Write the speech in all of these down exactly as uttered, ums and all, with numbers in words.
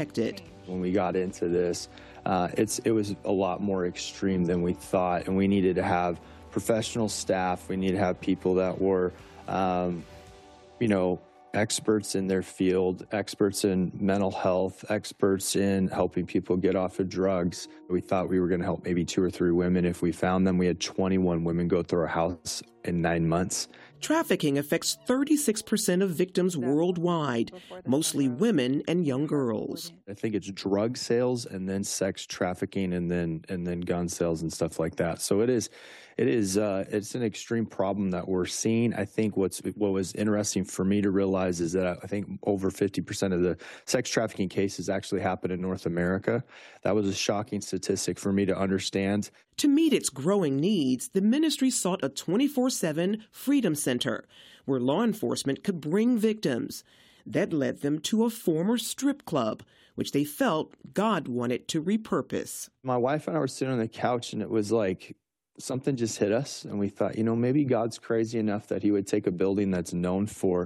When we got into this, uh, it's it was a lot more extreme than we thought, and we needed to have professional staff. We needed to have people that were, um, you know, experts in their field, experts in mental health, experts in helping people get off of drugs. We thought we were going to help maybe two or three women if we found them. We had twenty-one women go through our house in nine months. Trafficking affects thirty-six percent of victims worldwide, mostly women and young girls. I think it's drug sales and then sex trafficking and then and then gun sales and stuff like that. So it is, it is, uh, it's an extreme problem that we're seeing. I think what's what was interesting for me to realize is that I think over fifty percent of the sex trafficking cases actually happen in North America. That was a shocking statistic for me to understand. To meet its growing needs, the ministry sought a twenty-four seven Freedom Center where law enforcement could bring victims. That led them to a former strip club, which they felt God wanted to repurpose. My wife and I were sitting on the couch, and it was like something just hit us, and we thought, you know, maybe God's crazy enough that he would take a building that's known for,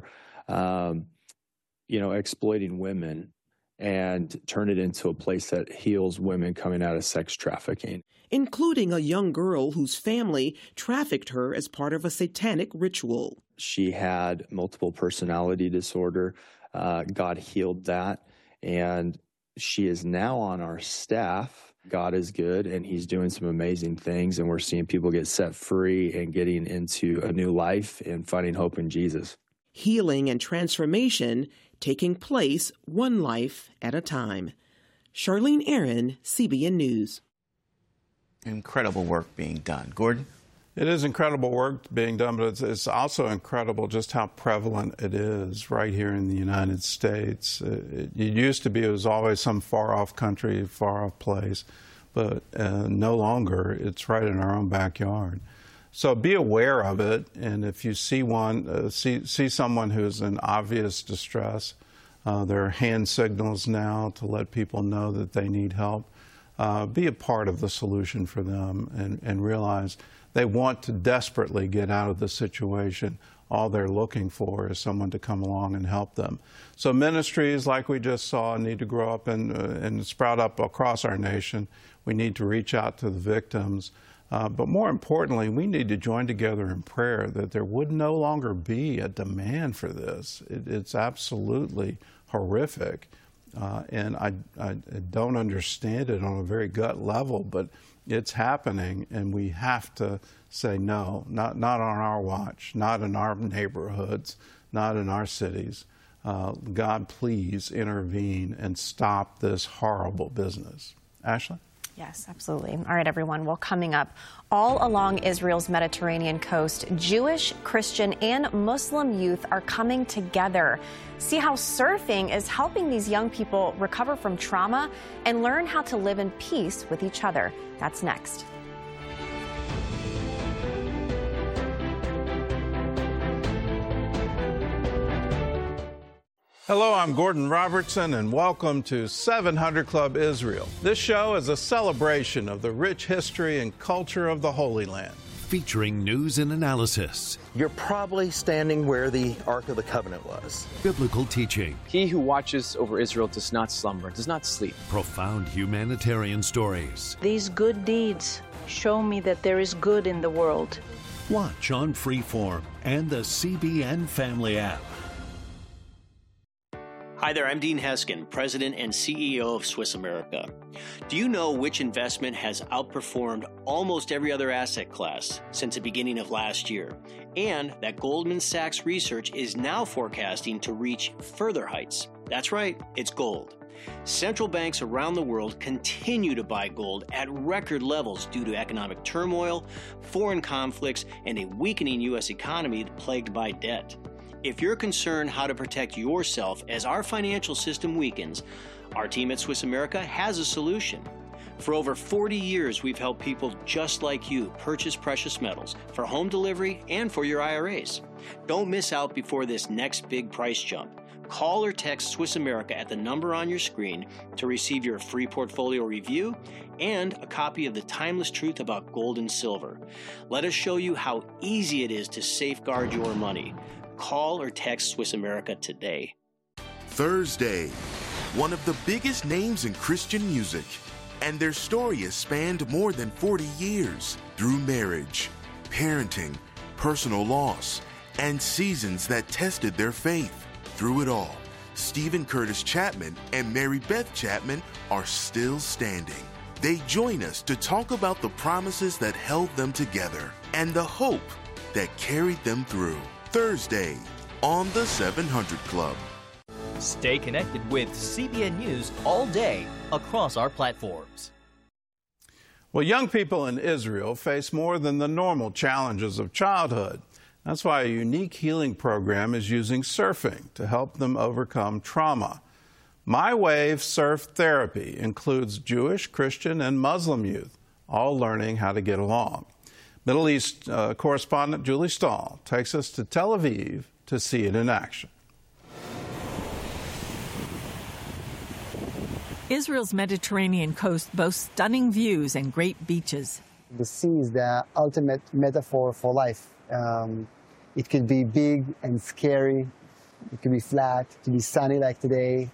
um, you know, exploiting women and turn it into a place that heals women coming out of sex trafficking. Including a young girl whose family trafficked her as part of a satanic ritual. She had multiple personality disorder. Uh, God healed that, and she is now on our staff. God is good, and he's doing some amazing things, and we're seeing people get set free and getting into a new life and finding hope in Jesus. Healing and transformation taking place one life at a time. Charlene Aaron, C B N News. Incredible work being done. Gordon? It is incredible work being done, but it's, it's also incredible just how prevalent it is right here in the United States. It, it used to be it was always some far-off country, far-off place, but uh, no longer. It's right in our own backyard. So be aware of it, and if you see one, uh, see, see someone who's in obvious distress, uh, there are hand signals now to let people know that they need help. Uh, be a part of the solution for them and, and realize they want to desperately get out of the situation. All they're looking for is someone to come along and help them. So ministries, like we just saw, need to grow up and, uh, and sprout up across our nation. We need to reach out to the victims. Uh, but more importantly, we need to join together in prayer that there would no longer be a demand for this. It, it's absolutely horrific. Uh, and I, I don't understand it on a very gut level, but it's happening, and we have to say no, not, not on our watch, not in our neighborhoods, not in our cities. Uh, God, please intervene and stop this horrible business. Ashley? Yes, absolutely. All right, everyone. Well, coming up, all along Israel's Mediterranean coast, Jewish, Christian, and Muslim youth are coming together. See how surfing is helping these young people recover from trauma and learn how to live in peace with each other. That's next. Hello, I'm Gordon Robertson, and welcome to seven hundred Club Israel. This show is a celebration of the rich history and culture of the Holy Land. Featuring news and analysis. You're probably standing where the Ark of the Covenant was. Biblical teaching. He who watches over Israel does not slumber, does not sleep. Profound humanitarian stories. These good deeds show me that there is good in the world. Watch on Freeform and the C B N Family app. Hi there, I'm Dean Heskin, President and C E O of Swiss America. Do you know which investment has outperformed almost every other asset class since the beginning of last year? And that Goldman Sachs research is now forecasting to reach further heights. That's right, it's gold. Central banks around the world continue to buy gold at record levels due to economic turmoil, foreign conflicts, and a weakening U S economy plagued by debt. If you're concerned how to protect yourself as our financial system weakens, our team at Swiss America has a solution. For over forty years, we've helped people just like you purchase precious metals for home delivery and for your I R As. Don't miss out before this next big price jump. Call or text Swiss America at the number on your screen to receive your free portfolio review and a copy of The Timeless Truth About Gold and Silver. Let us show you how easy it is to safeguard your money. Call or text Swiss America today. Thursday, one of the biggest names in Christian music. And their story has spanned more than forty years through marriage, parenting, personal loss, and seasons that tested their faith. Through it all, Stephen Curtis Chapman and Mary Beth Chapman are still standing. They join us to talk about the promises that held them together and the hope that carried them through. Thursday on the seven hundred Club. Stay connected with C B N News all day across our platforms. Well, young people in Israel face more than the normal challenges of childhood. That's why a unique healing program is using surfing to help them overcome trauma. My Wave Surf Therapy includes Jewish, Christian, and Muslim youth, all learning how to get along. Middle East uh, correspondent Julie Stahl takes us to Tel Aviv to see it in action. Israel's Mediterranean coast boasts stunning views and great beaches. The sea is the ultimate metaphor for life. Um, it could be big and scary. It could be flat. It could be sunny like today.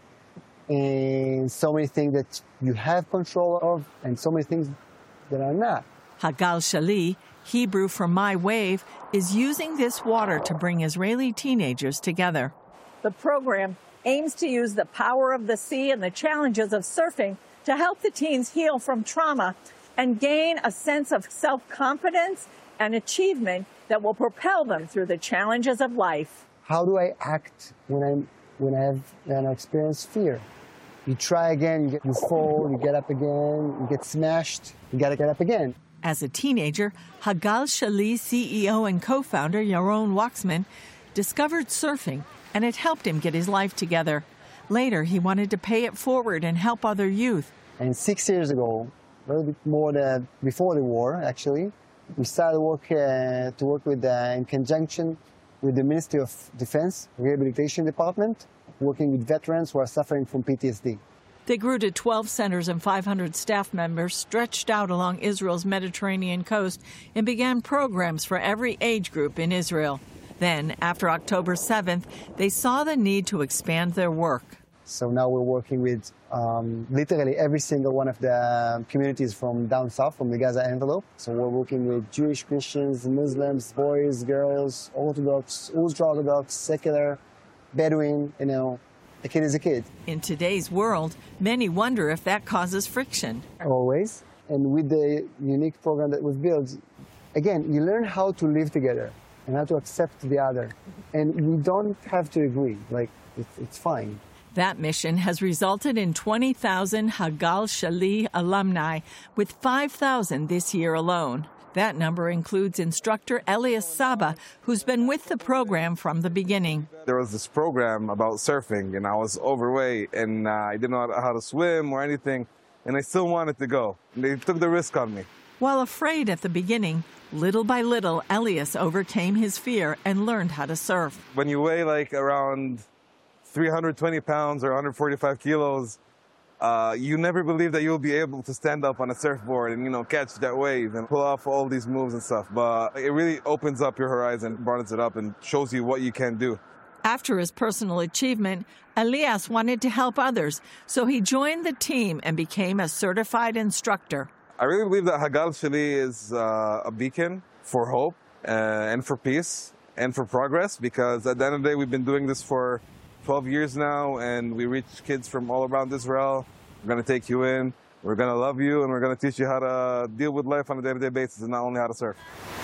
And so many things that you have control of and so many things that are not. Hagal Shali, Hebrew for My Wave, is using this water to bring Israeli teenagers together. The program aims to use the power of the sea and the challenges of surfing to help the teens heal from trauma and gain a sense of self-confidence and achievement that will propel them through the challenges of life. How do I act when I'm when I have when I experience fear? You try again, you, get, you fall, you get up again, you get smashed, you got to get up again. As a teenager, Hagal Shali C E O and co-founder Yaron Waxman discovered surfing, and it helped him get his life together. Later, he wanted to pay it forward and help other youth. And six years ago, a little bit more than before the war, actually, we started work uh, to work with, uh, in conjunction with the Ministry of Defense Rehabilitation Department, working with veterans who are suffering from P T S D. They grew to twelve centers and five hundred staff members stretched out along Israel's Mediterranean coast and began programs for every age group in Israel. Then, after October seventh, they saw the need to expand their work. So now we're working with um, literally every single one of the communities from down south, from the Gaza envelope. So we're working with Jewish, Christians, Muslims, boys, girls, Orthodox, ultra-Orthodox, secular, Bedouin, you know. A kid is a kid. In today's world, many wonder if that causes friction. Always. And with the unique program that we've built, again, you learn how to live together and how to accept the other. And we don't have to agree. Like, it's, it's fine. That mission has resulted in twenty thousand Hagal Shali alumni, with five thousand this year alone. That number includes instructor Elias Saba, who's been with the program from the beginning. There was this program about surfing, and I was overweight, and uh, I didn't know how to swim or anything, and I still wanted to go. And they took the risk on me. While afraid at the beginning, little by little, Elias overcame his fear and learned how to surf. When you weigh like around three hundred twenty pounds or one hundred forty-five kilos, Uh, you never believe that you'll be able to stand up on a surfboard and, you know, catch that wave and pull off all these moves and stuff. But it really opens up your horizon, broadens it up, and shows you what you can do. After his personal achievement, Elias wanted to help others, so he joined the team and became a certified instructor. I really believe that Hagal Shali is uh, a beacon for hope uh, and for peace and for progress, because at the end of the day, we've been doing this for twelve years now, and we reach kids from all around Israel. We're going to take you in, we're going to love you, and we're going to teach you how to deal with life on a day-to-day basis and not only how to surf.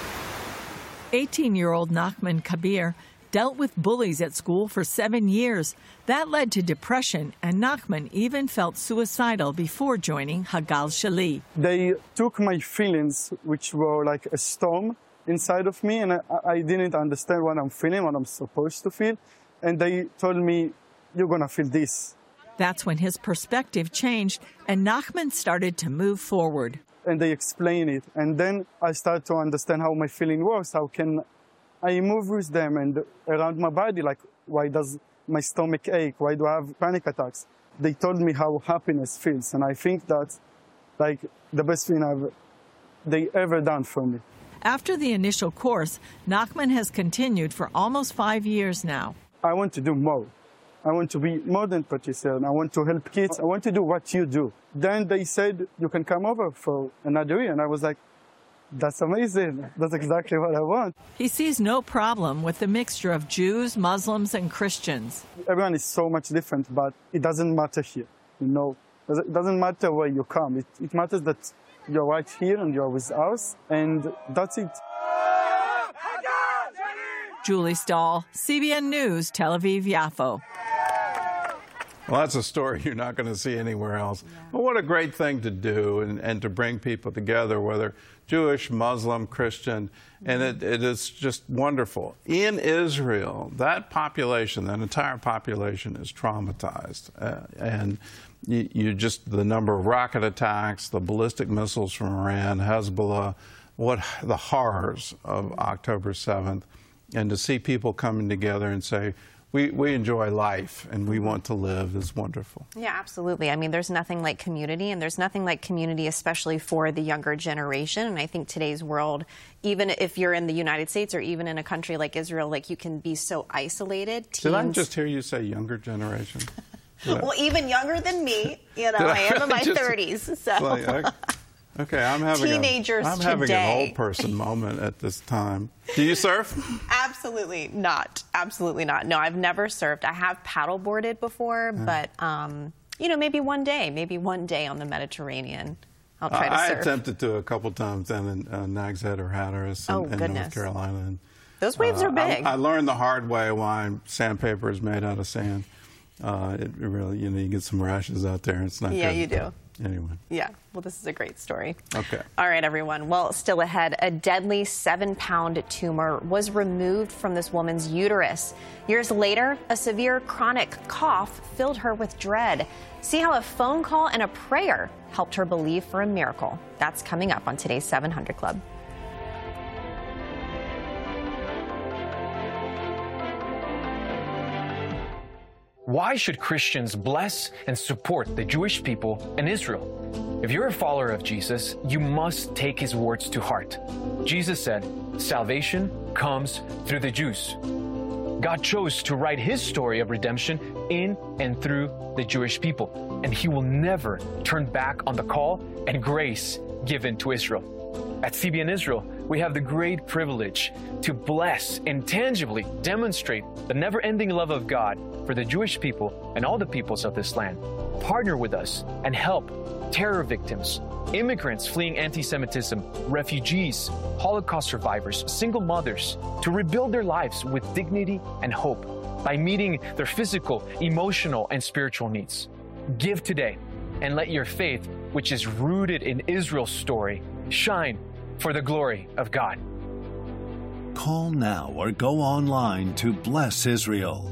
eighteen-year-old Nachman Kabir dealt with bullies at school for seven years. That led to depression, and Nachman even felt suicidal before joining Hagal Shali. They took my feelings, which were like a storm inside of me, and I, I didn't understand what I'm feeling, what I'm supposed to feel. And they told me, you're going to feel this. That's when his perspective changed and Nachman started to move forward. And they explain it. And then I started to understand how my feeling works. How can I move with them and around my body? Like, why does my stomach ache? Why do I have panic attacks? They told me how happiness feels. And I think that's like the best thing I've, they ever done for me. After the initial course, Nachman has continued for almost five years now. I want to do more. I want to be more than Patricia, and I want to help kids. I want to do what you do. Then they said, you can come over for another year. And I was like, that's amazing. That's exactly what I want. He sees no problem with the mixture of Jews, Muslims, and Christians. Everyone is so much different, but it doesn't matter here. You know, it doesn't matter where you come. It, it matters that you're right here and you're with us, and that's it. Julie Stahl, C B N News, Tel Aviv, Yafo. Well, that's a story you're not going to see anywhere else. Yeah. But what a great thing to do and, and to bring people together, whether Jewish, Muslim, Christian, and it, it is just wonderful. In Israel, that population, that entire population is traumatized. Uh, and you, you just, the number of rocket attacks, the ballistic missiles from Iran, Hezbollah, what the horrors of October seventh, and to see people coming together and say, We, we enjoy life and we want to live is wonderful. Yeah, absolutely. I mean, there's nothing like community, and there's nothing like community, especially for the younger generation. And I think today's world, even if you're in the United States or even in a country like Israel, like you can be so isolated. Teens... Did I just hear you say younger generation? Well, even younger than me. You know, I, I am in my just, thirties. So. Like, I, okay, I'm having, Teenagers a, I'm today. having an old person moment at this time. Do you surf? Absolutely not. Absolutely not. No, I've never surfed. I have paddleboarded before, yeah. but, um, you know, maybe one day, maybe one day on the Mediterranean, I'll try uh, to I surf. I attempted to a couple times then in uh, Nags Head or Hatteras in, oh, in North Carolina. And, Those waves uh, are big. I, I learned the hard way why sandpaper is made out of sand. Uh, it really, you know, you get some rashes out there. It's not yeah, good. Yeah, you do. Anyway. Yeah, well, this is a great story. Okay. All right, everyone. Well, still ahead, a deadly seven-pound tumor was removed from this woman's uterus. Years later, a severe chronic cough filled her with dread. See how a phone call and a prayer helped her believe for a miracle. That's coming up on today's seven hundred Club. Why should Christians bless and support the Jewish people in Israel? If you're a follower of Jesus, you must take his words to heart. Jesus said, salvation comes through the Jews. God chose to write his story of redemption in and through the Jewish people, and he will never turn back on the call and grace given to Israel. At C B N Israel, we have the great privilege to bless and tangibly demonstrate the never-ending love of God for the Jewish people and all the peoples of this land. Partner with us and help terror victims, immigrants fleeing anti-Semitism, refugees, Holocaust survivors, single mothers, to rebuild their lives with dignity and hope by meeting their physical, emotional, and spiritual needs. Give today and let your faith, which is rooted in Israel's story, shine for the glory of God. Call now or go online to Bless Israel.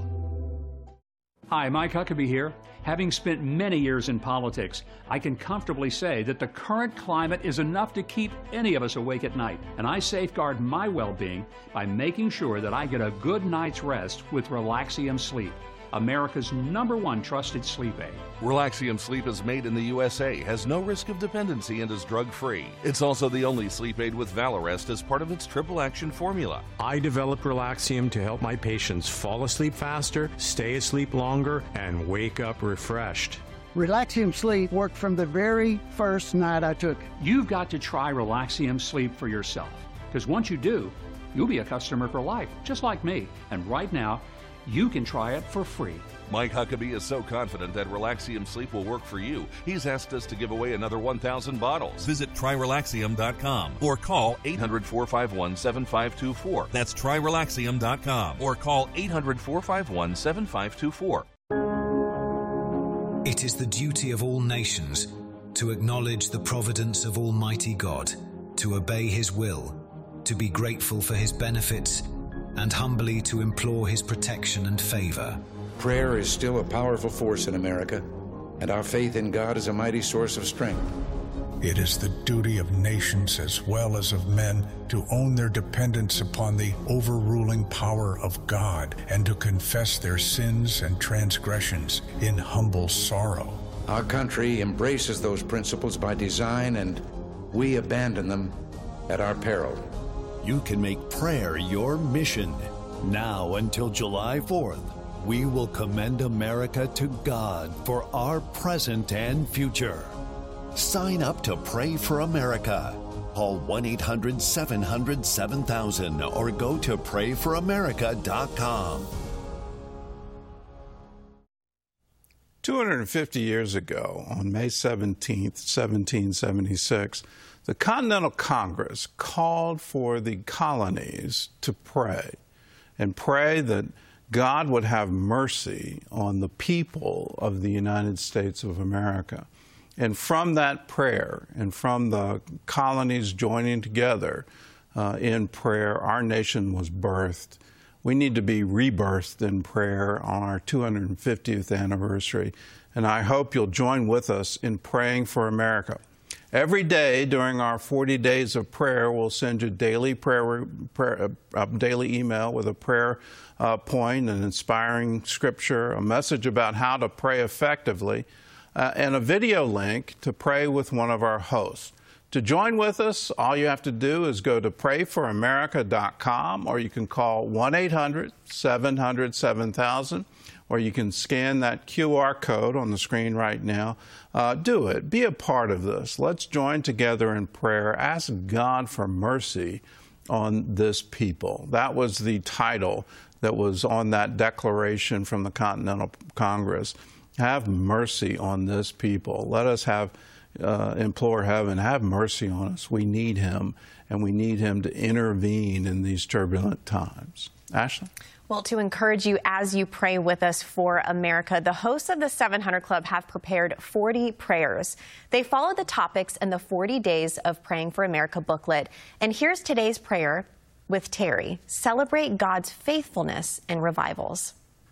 Hi, Mike Huckabee here. Having spent many years in politics, I can comfortably say that the current climate is enough to keep any of us awake at night, and I safeguard my well-being by making sure that I get a good night's rest with Relaxium Sleep, America's number one trusted sleep aid. Relaxium Sleep is made in the U S A, has no risk of dependency, and is drug-free. It's also the only sleep aid with Valarest as part of its triple action formula. I developed Relaxium to help my patients fall asleep faster, stay asleep longer, and wake up refreshed. Relaxium Sleep worked from the very first night I took it. You've got to try Relaxium Sleep for yourself, because once you do, you'll be a customer for life, just like me. And right now, you can try it for free. Mike Huckabee is so confident that Relaxium Sleep will work for you, he's asked us to give away another one thousand bottles. Visit try relaxium dot com or call eight hundred, four five one, seven five two four. That's try relaxium dot com or call eight hundred, four five one, seven five two four. It is the duty of all nations to acknowledge the providence of Almighty God, to obey his will, to be grateful for his benefits, and humbly to implore his protection and favor. Prayer is still a powerful force in America, and our faith in God is a mighty source of strength. It is the duty of nations as well as of men to own their dependence upon the overruling power of God and to confess their sins and transgressions in humble sorrow. Our country embraces those principles by design, and we abandon them at our peril. You can make prayer your mission now until July fourth. we will commend America to God for our present and future. Sign up to Pray for America. Call one eight hundred seven hundred seven thousand or go to pray for america dot com. two hundred fifty years ago, on May seventeenth, seventeen seventy-six, the Continental Congress called for the colonies to pray and pray that God would have mercy on the people of the United States of America. And from that prayer and from the colonies joining together uh, in prayer, our nation was birthed. We need to be rebirthed in prayer on our two hundred fiftieth anniversary. And I hope you'll join with us in praying for America. Every day during our forty days of prayer, we'll send you daily prayer, prayer a daily email with a prayer uh, point, an inspiring scripture, a message about how to pray effectively, uh, and a video link to pray with one of our hosts. To join with us, all you have to do is go to pray for america dot com, or you can call one eight hundred seven hundred seven thousand, or you can scan that Q R code on the screen right now. Uh, do it. Be a part of this. Let's join together in prayer. Ask God for mercy on this people. That was the title that was on that declaration from the Continental Congress. Have mercy on this people. Let us have Uh, implore heaven, have mercy on us. We need him, and we need him to intervene in these turbulent times. Ashley? Well, to encourage you as you pray with us for America, the hosts of the seven hundred Club have prepared forty prayers. They follow the topics in the forty Days of Praying for America booklet. And here's today's prayer with Terry. Celebrate God's faithfulness in revivals.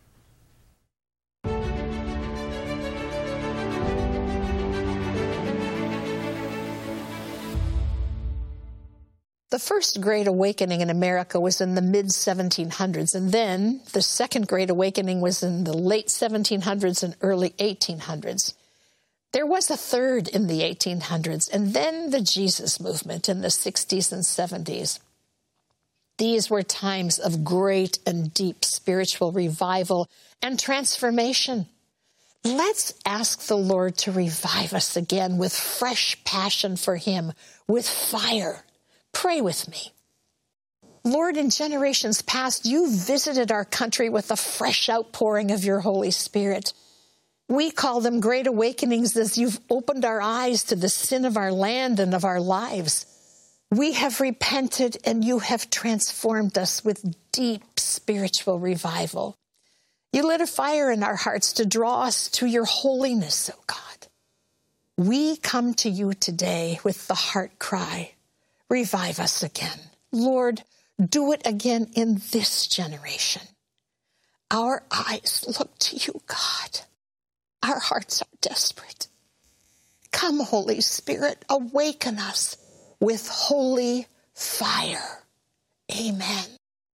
The first Great Awakening in America was in the mid seventeen hundreds, and then the second Great Awakening was in the late seventeen hundreds and early eighteen hundreds. There was a third in the eighteen hundreds, and then the Jesus movement in the sixties and seventies. These were times of great and deep spiritual revival and transformation. Let's ask the Lord to revive us again with fresh passion for him, with fire. Pray with me. Lord, in generations past, you visited our country with a fresh outpouring of your Holy Spirit. We call them great awakenings as you've opened our eyes to the sin of our land and of our lives. We have repented and you have transformed us with deep spiritual revival. You lit a fire in our hearts to draw us to your holiness, O God. We come to you today with the heart cry. Revive us again. Lord, do it again in this generation. Our eyes look to you, God. Our hearts are desperate. Come, Holy Spirit, awaken us with holy fire. Amen.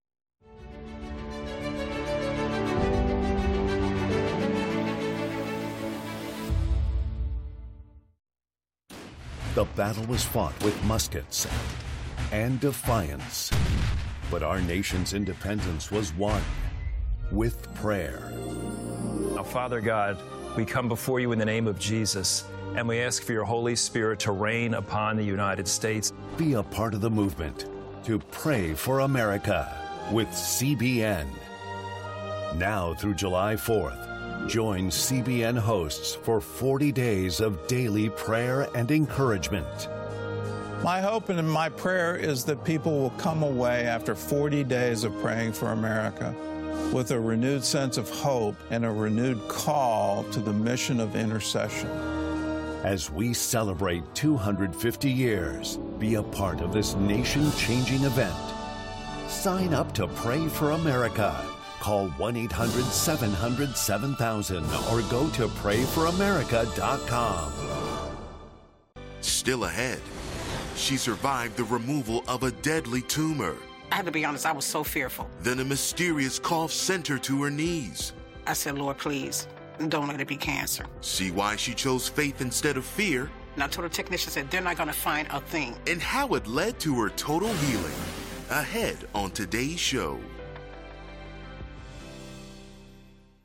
The battle was fought with muskets and defiance, but our nation's independence was won with prayer. Now, Father God, we come before you in the name of Jesus, and we ask for your Holy Spirit to reign upon the United States. Be a part of the movement to Pray for America with C B N. Now through July fourth, join C B N hosts for forty days of daily prayer and encouragement. My hope and my prayer is that people will come away after forty days of praying for America with a renewed sense of hope and a renewed call to the mission of intercession. As we celebrate two hundred fifty years, be a part of this nation-changing event. Sign up to Pray for America. Call one eight hundred seven hundred seven thousand or go to pray for america dot com. Still ahead, she survived the removal of a deadly tumor. I have to be honest, I was so fearful. Then a mysterious cough sent her to her knees. I said, Lord, please, don't let it be cancer. See why she chose faith instead of fear. And I told the technician, said, they're not going to find a thing. And how it led to her total healing. Ahead on today's show.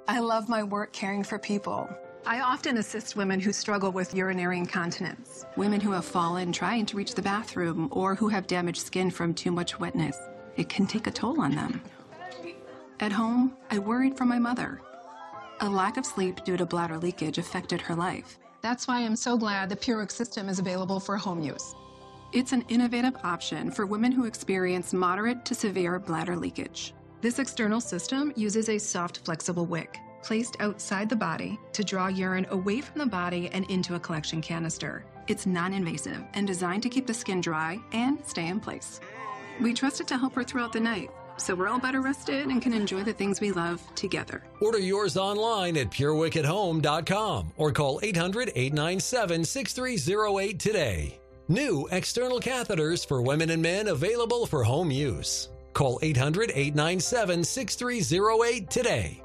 I love my work caring for people. I often assist women who struggle with urinary incontinence. Women who have fallen trying to reach the bathroom or who have damaged skin from too much wetness. It can take a toll on them. At home, I worried for my mother. A lack of sleep due to bladder leakage affected her life. That's why I'm so glad the PureWick system is available for home use. It's an innovative option for women who experience moderate to severe bladder leakage. This external system uses a soft, flexible wick placed outside the body to draw urine away from the body and into a collection canister. It's non-invasive and designed to keep the skin dry and stay in place. We trust it to help her throughout the night, so we're all better rested and can enjoy the things we love together. Order yours online at pure wick at home dot com or call eight hundred, eight nine seven, six three zero eight today. New external catheters for women and men available for home use. Call eight hundred, eight nine seven, six three zero eight today.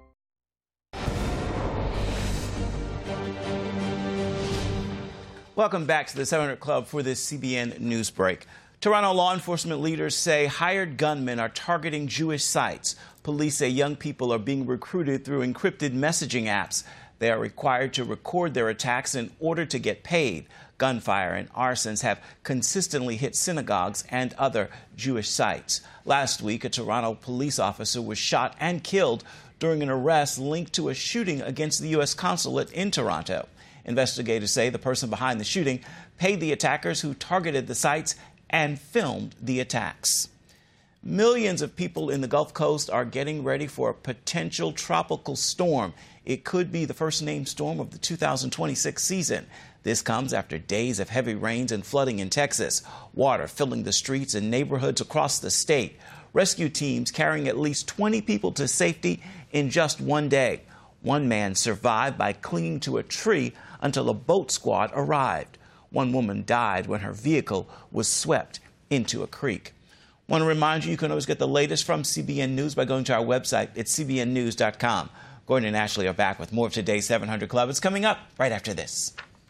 Welcome back to the seven hundred Club for this C B N News Break. Toronto law enforcement leaders say hired gunmen are targeting Jewish sites. Police say young people are being recruited through encrypted messaging apps. They are required to record their attacks in order to get paid. Gunfire and arsons have consistently hit synagogues and other Jewish sites. Last week, a Toronto police officer was shot and killed during an arrest linked to a shooting against the U S consulate in Toronto. Investigators say the person behind the shooting paid the attackers who targeted the sites and filmed the attacks. Millions of people in the Gulf Coast are getting ready for a potential tropical storm. It could be the first named storm of the two thousand twenty-six season. This comes after days of heavy rains and flooding in Texas, water filling the streets and neighborhoods across the state. Rescue teams carrying at least twenty people to safety in just one day. One man survived by clinging to a tree until a boat squad arrived. One woman died when her vehicle was swept into a creek. I want to remind you, you can always get the latest from C B N News by going to our website at c b n news dot com. Gordon and Ashley are back with more of today's seven hundred Club. It's coming up right after this.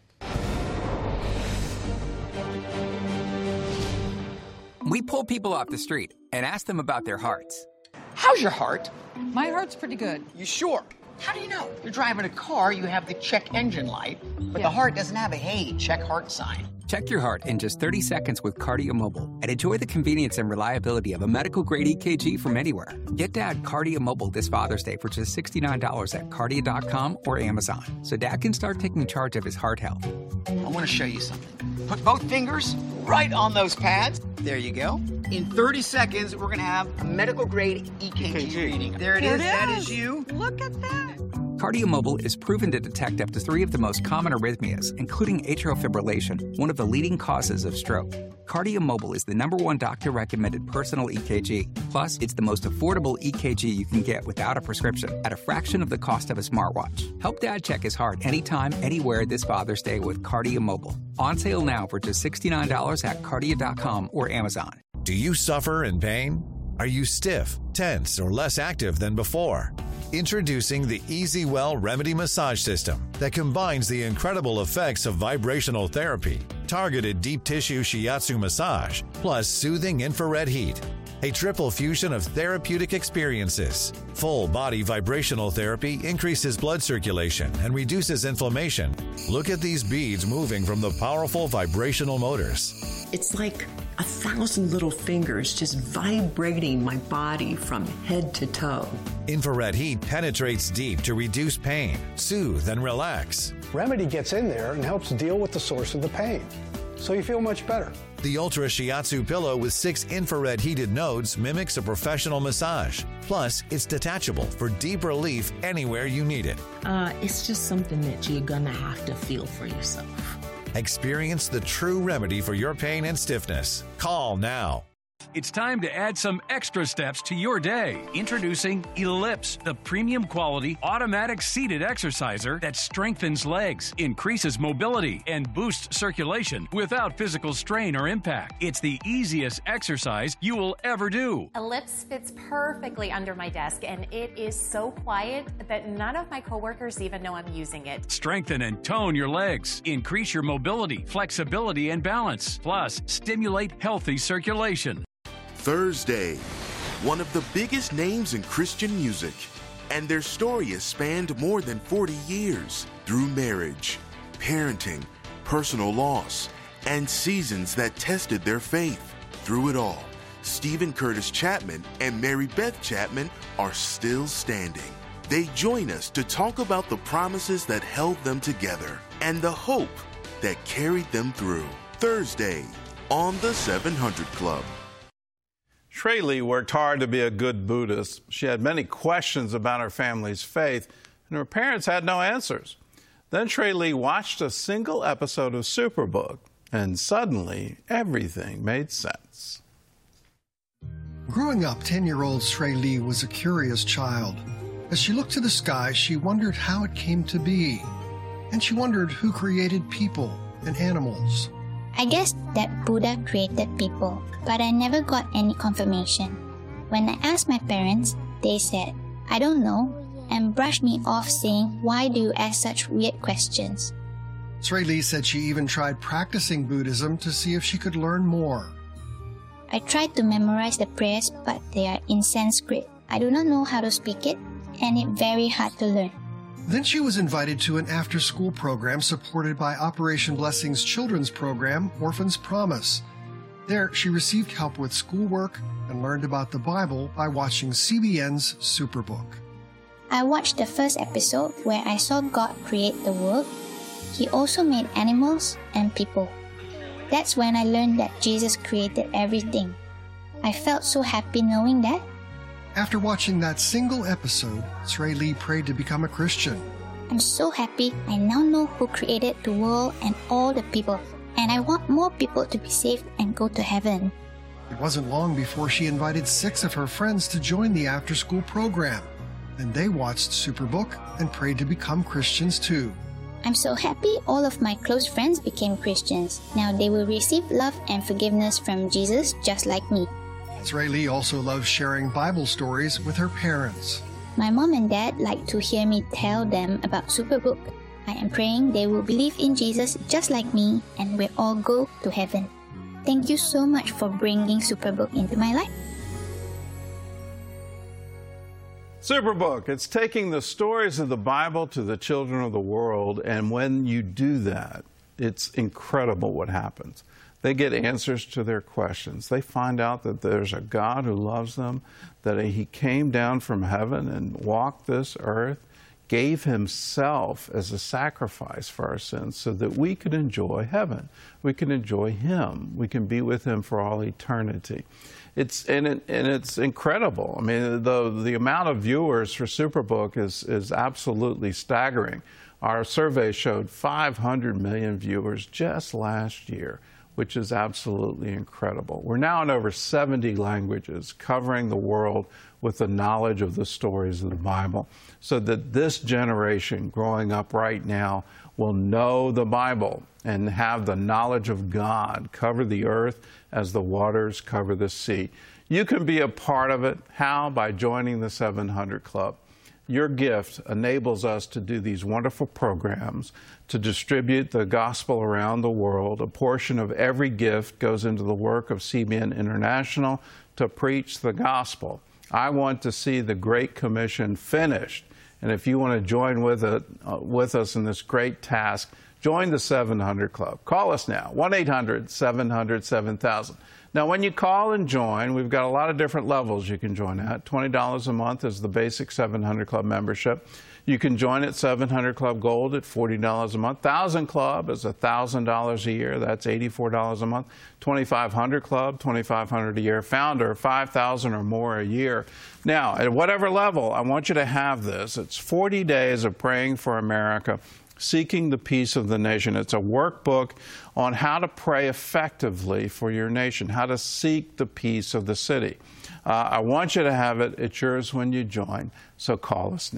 We pull people off the street and ask them about their hearts. How's your heart? My heart's pretty good. You sure? How do you know? You're driving a car, you have the check engine light, but yeah. The heart doesn't have a hey, check heart sign. Check your heart in just thirty seconds with Cardio Mobile and enjoy the convenience and reliability of a medical-grade E K G from anywhere. Get Dad Cardio Mobile this Father's Day for just sixty-nine dollars at cardio dot com or Amazon, so Dad can start taking charge of his heart health. I want to show you something. Put both fingers right on those pads. There you go. In thirty seconds, we're going to have a medical-grade E K G, E K G reading. There it there is. It that is. is you. Look at that. Cardio Mobile is proven to detect up to three of the most common arrhythmias, including atrial fibrillation, one of the leading causes of stroke. Cardio Mobile is the number one doctor-recommended personal E K G. Plus, it's the most affordable E K G you can get without a prescription at a fraction of the cost of a smartwatch. Help Dad check his heart anytime, anywhere this Father's Day with Cardio Mobile. On sale now for just sixty-nine dollars at cardio dot com or Amazon. Do you suffer in pain? Are you stiff, tense, or less active than before? Introducing the EasyWell Remedy Massage System that combines the incredible effects of vibrational therapy, targeted deep tissue shiatsu massage, plus soothing infrared heat. A triple fusion of therapeutic experiences. Full body vibrational therapy increases blood circulation and reduces inflammation. Look at these beads moving from the powerful vibrational motors. It's like a thousand little fingers just vibrating my body from head to toe. Infrared heat penetrates deep to reduce pain, soothe, and relax. Remedy gets in there and helps deal with the source of the pain, so you feel much better. The Ultra Shiatsu pillow with six infrared heated nodes mimics a professional massage. Plus, it's detachable for deep relief anywhere you need it. Uh, it's just something that you're gonna have to feel for yourself. Experience the true remedy for your pain and stiffness. Call now. It's time to add some extra steps to your day. Introducing Ellipse, the premium quality automatic seated exerciser that strengthens legs, increases mobility, and boosts circulation without physical strain or impact. It's the easiest exercise you will ever do. Ellipse fits perfectly under my desk, and it is so quiet that none of my coworkers even know I'm using it. Strengthen and tone your legs, increase your mobility, flexibility, and balance, plus stimulate healthy circulation. Thursday, one of the biggest names in Christian music, and their story has spanned more than forty years through marriage, parenting, personal loss, and seasons that tested their faith. Through it all, Stephen Curtis Chapman and Mary Beth Chapman are still standing. They join us to talk about the promises that held them together and the hope that carried them through. Thursday on the seven hundred Club. Shrey Lee worked hard to be a good Buddhist. She had many questions about her family's faith, and her parents had no answers. Then Shrey Lee watched a single episode of Superbook, and suddenly everything made sense. Growing up, ten-year-old Shrey Lee was a curious child. As she looked to the sky, she wondered how it came to be. And she wondered who created people and animals. I guess that Buddha created people, but I never got any confirmation. When I asked my parents, they said, I don't know, and brushed me off saying, why do you ask such weird questions? Shrey Lee said she even tried practicing Buddhism to see if she could learn more. I tried to memorize the prayers, but they are in Sanskrit. I do not know how to speak it, and it's very hard to learn. Then she was invited to an after-school program supported by Operation Blessing's children's program, Orphan's Promise. There, she received help with schoolwork and learned about the Bible by watching C B N's Superbook. I watched the first episode where I saw God create the world. He also made animals and people. That's when I learned that Jesus created everything. I felt so happy knowing that. After watching that single episode, Shrey Lee prayed to become a Christian. I'm so happy I now know who created the world and all the people, and I want more people to be saved and go to heaven. It wasn't long before she invited six of her friends to join the after-school program, and they watched Superbook and prayed to become Christians too. I'm so happy all of my close friends became Christians. Now they will receive love and forgiveness from Jesus just like me. Shrey Lee also loves sharing Bible stories with her parents. My mom and dad like to hear me tell them about Superbook. I am praying they will believe in Jesus just like me and we'll all go to heaven. Thank you so much for bringing Superbook into my life. Superbook, it's taking the stories of the Bible to the children of the world, and when you do that, it's incredible what happens. They get answers to their questions. They find out that there's a God who loves them, that He came down from heaven and walked this earth, gave Himself as a sacrifice for our sins so that we could enjoy heaven. We can enjoy Him. We can be with Him for all eternity. It's and, it, and it's incredible. I mean, the the amount of viewers for Superbook is is absolutely staggering. Our survey showed five hundred million viewers just last year, which is absolutely incredible. We're now in over seventy languages, covering the world with the knowledge of the stories of the Bible, so that this generation growing up right now will know the Bible and have the knowledge of God cover the earth as the waters cover the sea. You can be a part of it. How? By joining the seven hundred Club. Your gift enables us to do these wonderful programs, to distribute the gospel around the world. A portion of every gift goes into the work of C B N International to preach the gospel. I want to see the Great Commission finished. And if you want to join with, it, uh, with us in this great task, join the seven hundred Club. Call us now, one eight hundred seven hundred seven thousand. Now, when you call and join, we've got a lot of different levels you can join at. twenty dollars a month is the basic seven hundred Club membership. You can join at seven hundred Club Gold at forty dollars a month. one thousand Club is one thousand dollars a year. That's eighty-four dollars a month. twenty-five hundred Club, twenty-five hundred dollars a year. Founder, five thousand dollars or more a year. Now, at whatever level, I want you to have this. It's forty days of praying for America, seeking the peace of the nation. It's a workbook on how to pray effectively for your nation, how to seek the peace of the city. Uh, I want you to have it. It's yours when you join, so call us now.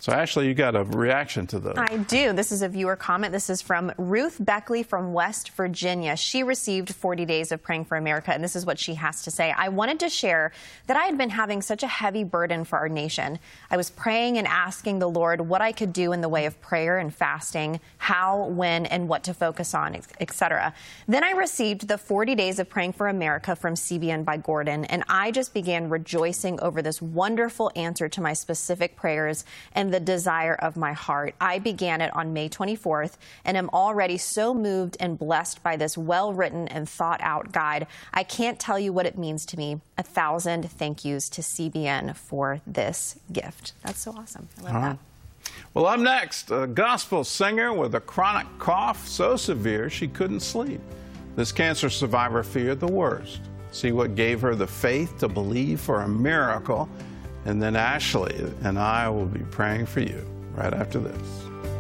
So, Ashley, you got a reaction to this. I do. This is a viewer comment. This is from Ruth Beckley from West Virginia. She received forty days of Praying for America, and this is what she has to say. I wanted to share that I had been having such a heavy burden for our nation. I was praying and asking the Lord what I could do in the way of prayer and fasting, how, when, and what to focus on, et cetera. Then I received the forty days of Praying for America from C B N by Gordon, and I just began rejoicing over this wonderful answer to my specific prayers and the desire of my heart. I began it on May twenty-fourth and am already so moved and blessed by this well-written and thought-out guide. I can't tell you what it means to me. A thousand thank yous to C B N for this gift. That's so awesome. I love All that. right. Well, up next, a gospel singer with a chronic cough so severe she couldn't sleep. This cancer survivor feared the worst. See what gave her the faith to believe for a miracle. And then Ashley and I will be praying for you right after this.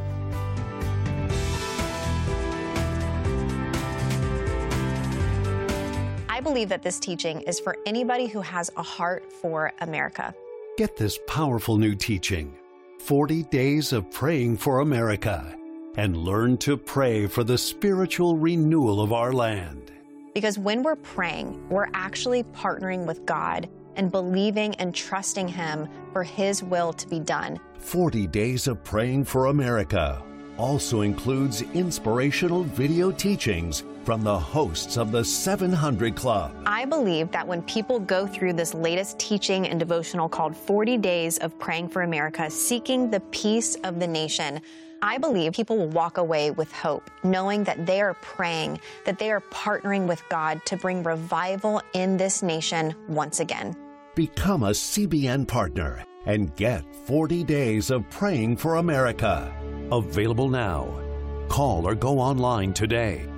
I believe that this teaching is for anybody who has a heart for America. Get this powerful new teaching, forty days of Praying for America, and learn to pray for the spiritual renewal of our land. Because when we're praying, we're actually partnering with God and believing and trusting Him for His will to be done. forty days of Praying for America also includes inspirational video teachings from the hosts of the seven hundred Club. I believe that when people go through this latest teaching and devotional called forty days of Praying for America, seeking the peace of the nation, I believe people will walk away with hope, knowing that they are praying, that they are partnering with God to bring revival in this nation once again. Become a C B N partner and get forty days of Praying for America. Available now. Call or go online today.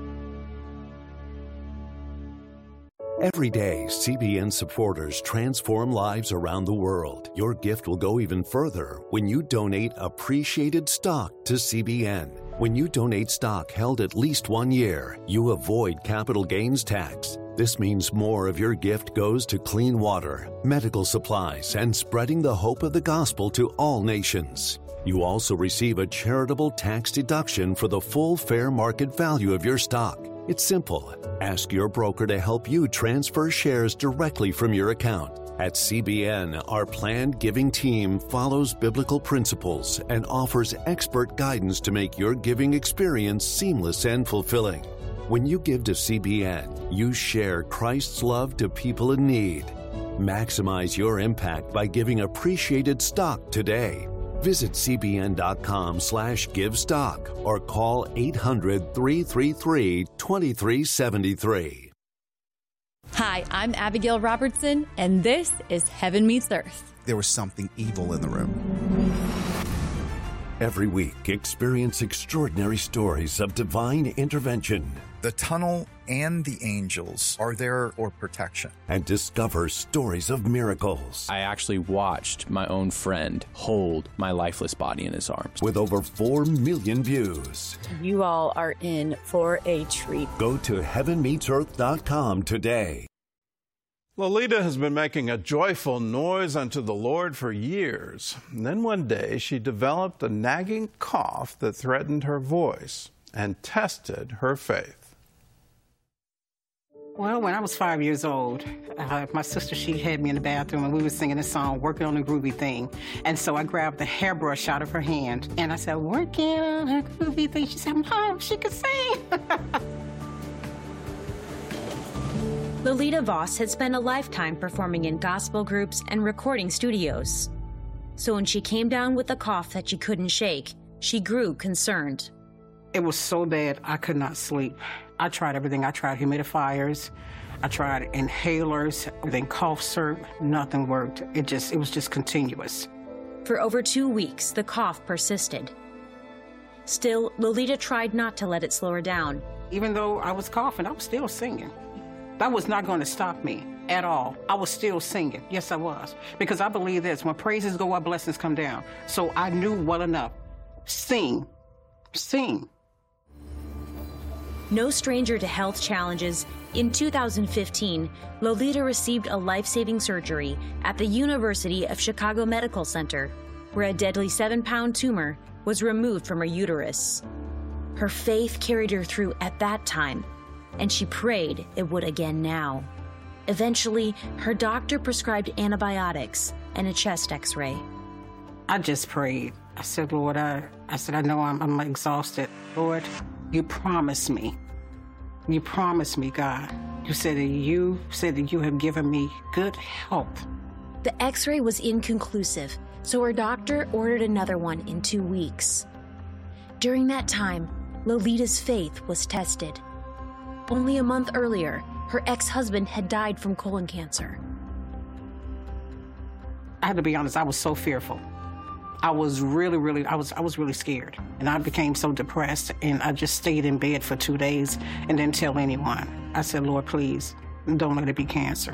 Every day, C B N supporters transform lives around the world. Your gift will go even further when you donate appreciated stock to C B N. When you donate stock held at least one year, you avoid capital gains tax. This means more of your gift goes to clean water, medical supplies, and spreading the hope of the gospel to all nations. You also receive a charitable tax deduction for the full fair market value of your stock. It's simple. Ask your broker to help you transfer shares directly from your account. At C B N, our planned giving team follows biblical principles and offers expert guidance to make your giving experience seamless and fulfilling. When you give to C B N, you share Christ's love to people in need. Maximize your impact by giving appreciated stock today. Visit cbn.com slash give stock or call eight hundred, three three three, two three seven three. Hi, I'm Abigail Robertson, and this is Heaven Meets Earth. There was something evil in the room. Every week, experience extraordinary stories of divine intervention. The tunnel and the angels are there for protection. And discover stories of miracles. I actually watched my own friend hold my lifeless body in his arms. With over four million views. You all are in for a treat. Go to heaven meets earth dot com today. Lolita has been making a joyful noise unto the Lord for years. And then one day she developed a nagging cough that threatened her voice and tested her faith. Well, when I was five years old, uh, my sister, she had me in the bathroom and we were singing a song, Working on a Groovy Thing. And so I grabbed the hairbrush out of her hand and I said, working on a groovy thing. She said, Mom, she could sing. Lolita Voss had spent a lifetime performing in gospel groups and recording studios. So when she came down with a cough that she couldn't shake, she grew concerned. It was so bad, I could not sleep. I tried everything. I tried humidifiers. I tried inhalers, then cough syrup. Nothing worked. It just, it was just continuous. For over two weeks, the cough persisted. Still, Lolita tried not to let it slow her down. Even though I was coughing, I was still singing. That was not going to stop me at all. I was still singing. Yes, I was. Because I believe this, when praises go up, blessings come down. So I knew well enough. Sing. Sing. No stranger to health challenges, in two thousand fifteen, Lolita received a life-saving surgery at the University of Chicago Medical Center, where a deadly seven-pound tumor was removed from her uterus. Her faith carried her through at that time, and she prayed it would again now. Eventually, her doctor prescribed antibiotics and a chest x-ray. I just prayed. I said, Lord, I, I said, I know I'm, I'm exhausted. Lord, you promised me. You promised me, God. You said that you said that you have given me good health. The x-ray was inconclusive, so her doctor ordered another one in two weeks. During that time, Lolita's faith was tested. Only a month earlier, her ex-husband had died from colon cancer. I had to be honest, I was so fearful. I was really, really, I was, I was really scared. And I became so depressed, and I just stayed in bed for two days and didn't tell anyone. I said, Lord, please, don't let it be cancer.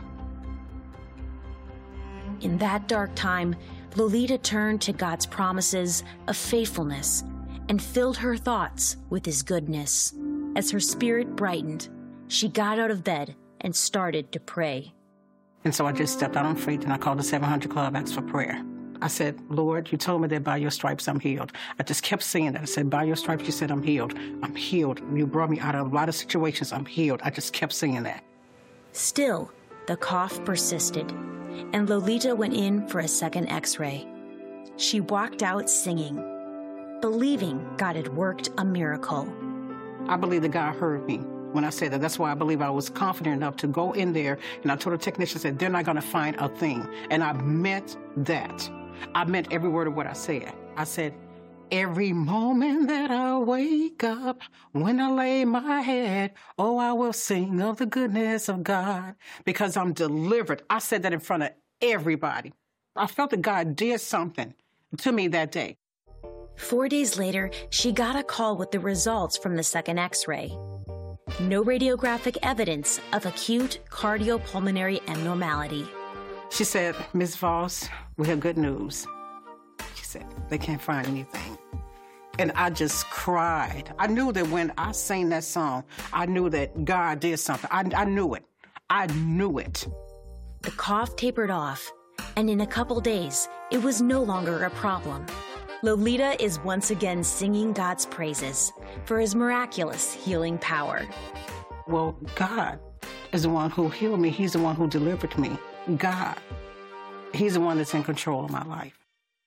In that dark time, Lolita turned to God's promises of faithfulness and filled her thoughts with His goodness. As her spirit brightened, she got out of bed and started to pray. And so I just stepped out on faith, and I called the seven hundred Club, asked for prayer. I said, Lord, you told me that by your stripes I'm healed. I just kept saying that. I said, by your stripes you said I'm healed. I'm healed. You brought me out of a lot of situations. I'm healed. I just kept saying that. Still, the cough persisted, and Lolita went in for a second x-ray. She walked out singing, believing God had worked a miracle. I believe that God heard me when I said that. That's why I believe I was confident enough to go in there, and I told the technician, said, they're not going to find a thing. And I meant that. I meant every word of what I said. I said, every moment that I wake up, when I lay my head, oh, I will sing of the goodness of God because I'm delivered. I said that in front of everybody. I felt that God did something to me that day. Four days later, she got a call with the results from the second x-ray. No radiographic evidence of acute cardiopulmonary abnormality. She said, Miz Voss, we have good news. She said, they can't find anything. And I just cried. I knew that when I sang that song, I knew that God did something. I, I knew it. I knew it. The cough tapered off, and in a couple days, it was no longer a problem. Lolita is once again singing God's praises for His miraculous healing power. Well, God is the one who healed me. He's the one who delivered me. God. He's the one that's in control of my life.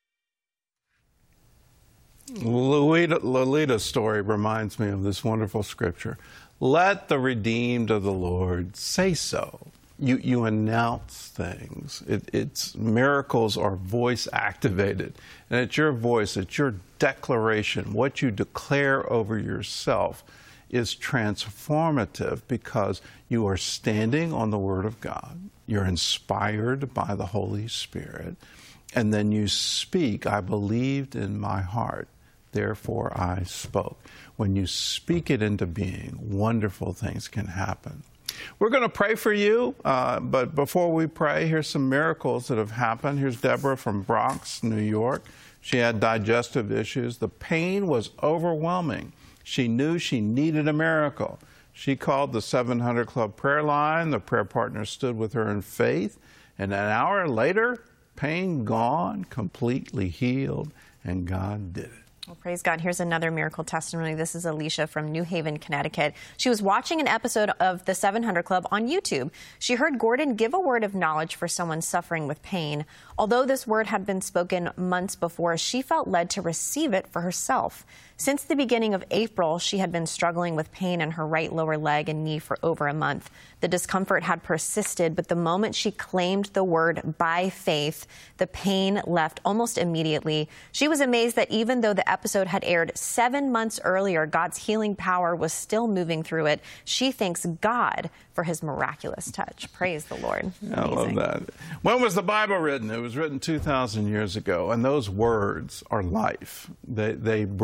Lolita, Lolita's story reminds me of this wonderful scripture. Let the redeemed of the Lord say so. You, you announce things. It, it's miracles are voice activated. And it's your voice, it's your declaration. What you declare over yourself is transformative because you are standing on the Word of God. You're inspired by the Holy Spirit. And then you speak, I believed in my heart, therefore I spoke. When you speak it into being, wonderful things can happen. We're going to pray for you, uh, but before we pray, here's some miracles that have happened. Here's Deborah from Bronx, New York. She had digestive issues. The pain was overwhelming. She knew she needed a miracle. She called the seven hundred Club prayer line. The prayer partner stood with her in faith. And an hour later, pain gone, completely healed, and God did it. Well, praise God. Here's another miracle testimony. This is Alicia from New Haven, Connecticut. She was watching an episode of the seven hundred Club on YouTube. She heard Gordon give a word of knowledge for someone suffering with pain. Although this word had been spoken months before, she felt led to receive it for herself. Since the beginning of April, she had been struggling with pain in her right lower leg and knee for over a month. The discomfort had persisted, but the moment she claimed the word by faith, the pain left almost immediately. She was amazed that even though the episode had aired seven months earlier, God's healing power was still moving through it. She thanks God for His miraculous touch. Praise the Lord. I love that. When was the Bible written? It was written two thousand years ago, and those words are life. They, they bring life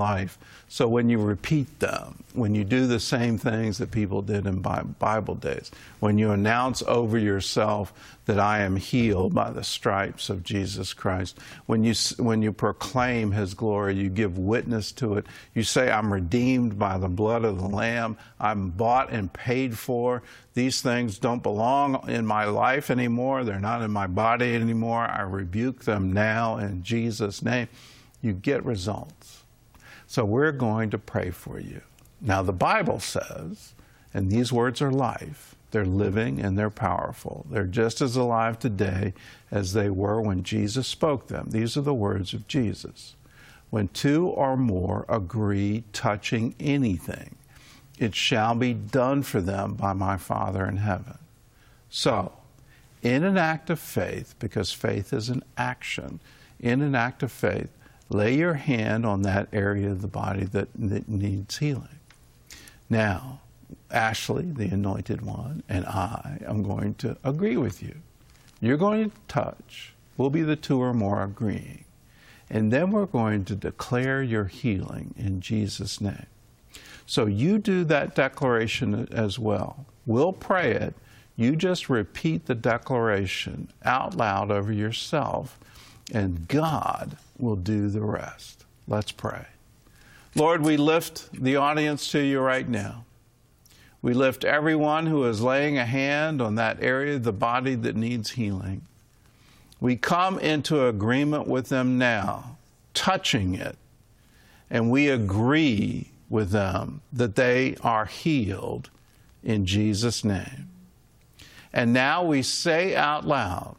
life. So when you repeat them, when you do the same things that people did in Bible days, when you announce over yourself that I am healed by the stripes of Jesus Christ, when you, when you proclaim His glory, you give witness to it, you say, I'm redeemed by the blood of the Lamb, I'm bought and paid for, these things don't belong in my life anymore, they're not in my body anymore, I rebuke them now in Jesus' name, you get results. So we're going to pray for you. Now the Bible says, and these words are life, they're living and they're powerful. They're just as alive today as they were when Jesus spoke them. These are the words of Jesus. When two or more agree touching anything, it shall be done for them by my Father in heaven. So, in an act of faith, because faith is an action, in an act of faith, lay your hand on that area of the body that, that needs healing. Now, Ashley, the anointed one, and I am going to agree with you. You're going to touch. We'll be the two or more agreeing. And then we're going to declare your healing in Jesus' name. So you do that declaration as well. We'll pray it. You just repeat the declaration out loud over yourself, and God will do the rest. Let's pray. Lord, we lift the audience to you right now. We lift everyone who is laying a hand on that area of the body that needs healing. We come into agreement with them now, touching it, and we agree with them that they are healed in Jesus' name. And now we say out loud,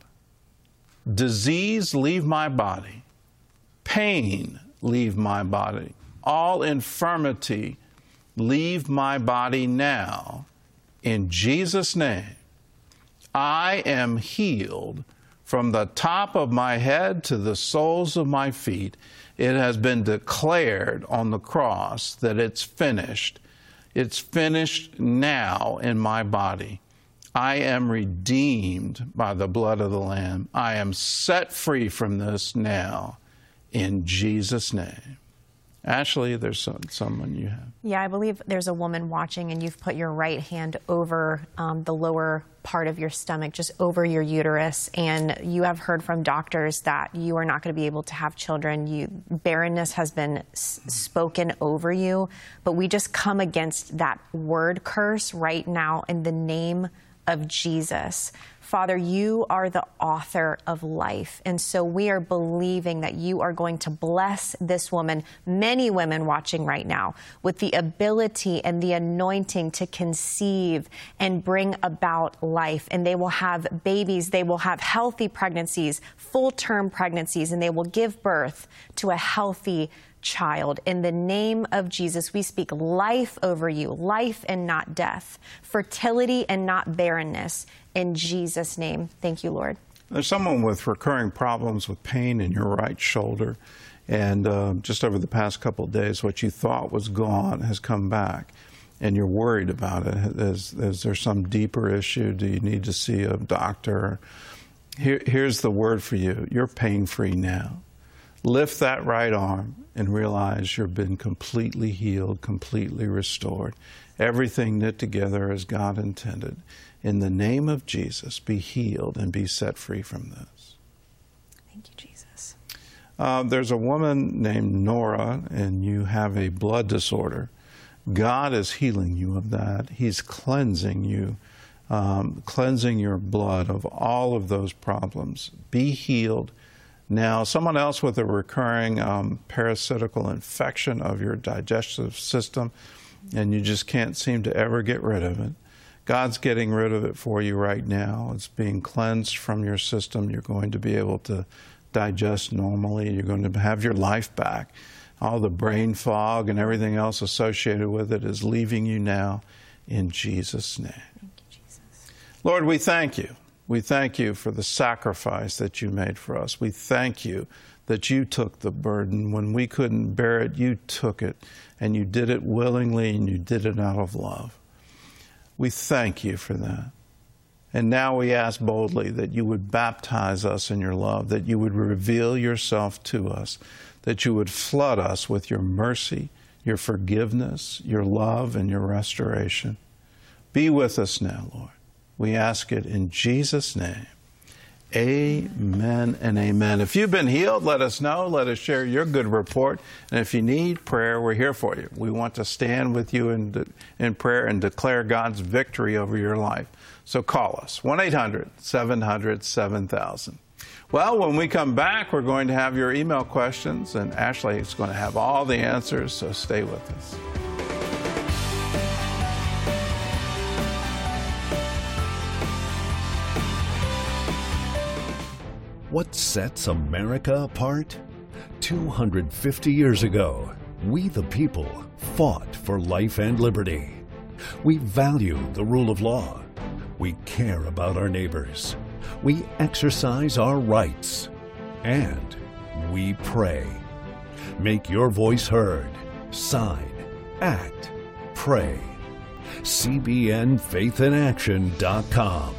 disease, leave my body. Pain, leave my body. All infirmity, leave my body now. In Jesus' name, I am healed from the top of my head to the soles of my feet. It has been declared on the cross that it's finished. It's finished now in my body. I am redeemed by the blood of the Lamb. I am set free from this now in Jesus' name. Ashley, there's some, someone you have. Yeah, I believe there's a woman watching, and you've put your right hand over um, the lower part of your stomach, just over your uterus, and you have heard from doctors that you are not going to be able to have children. You, barrenness has been s- spoken over you, but we just come against that word curse right now in the name of Jesus. Father, you are the author of life, and so we are believing that you are going to bless this woman, many women watching right now, with the ability and the anointing to conceive and bring about life. And they will have babies, they will have healthy pregnancies, full-term pregnancies, and they will give birth to a healthy child. In the name of Jesus, we speak life over you, life and not death, fertility and not barrenness. In Jesus' name, thank you, Lord. There's someone with recurring problems with pain in your right shoulder, and uh, just over the past couple of days, what you thought was gone has come back, and you're worried about it. Is, is there some deeper issue? Do you need to see a doctor? Here, here's the word for you. You're pain-free now. Lift that right arm and realize you've been completely healed, completely restored. Everything knit together as God intended. In the name of Jesus, be healed and be set free from this. Thank you, Jesus. Uh, there's a woman named Nora, and you have a blood disorder. God is healing you of that. He's cleansing you, um, cleansing your blood of all of those problems. Be healed. Now, someone else with a recurring um, parasitical infection of your digestive system, and you just can't seem to ever get rid of it. God's getting rid of it for you right now. It's being cleansed from your system. You're going to be able to digest normally. You're going to have your life back. All the brain fog and everything else associated with it is leaving you now in Jesus' name. Thank you, Jesus. Lord, we thank you. We thank you for the sacrifice that you made for us. We thank you that you took the burden. When we couldn't bear it, you took it, and you did it willingly, and you did it out of love. We thank you for that. And now we ask boldly that you would baptize us in your love, that you would reveal yourself to us, that you would flood us with your mercy, your forgiveness, your love, and your restoration. Be with us now, Lord. We ask it in Jesus' name. Amen and amen. If you've been healed, let us know. Let us share your good report. And if you need prayer, we're here for you. We want to stand with you in, in prayer and declare God's victory over your life. So call us, one eight hundred seven hundred seven thousand. Well, when we come back, we're going to have your email questions, and Ashley is going to have all the answers, so stay with us. What sets America apart? two hundred fifty years ago, we the people fought for life and liberty. We value the rule of law. We care about our neighbors. We exercise our rights. And we pray. Make your voice heard. Sign. Act. Pray. C B N faith in action dot com.